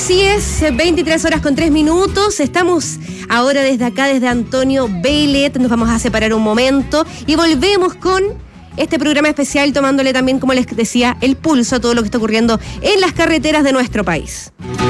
Así es, 23 horas con 3 minutos. Estamos ahora desde acá, desde Antonio Bellet. Nos vamos a separar un momento y volvemos con este programa especial, tomándole también, como les decía, el pulso a todo lo que está ocurriendo en las carreteras de nuestro país.